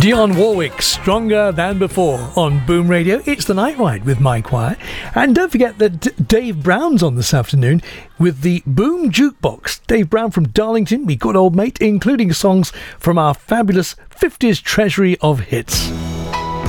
Dionne Warwick, Stronger Than Before on Boom Radio. It's the Night Ride with Mike Wire. And don't forget that Dave Brown's on this afternoon with the Boom Jukebox. Dave Brown from Darlington, me good old mate, including songs from our fabulous 50s treasury of hits.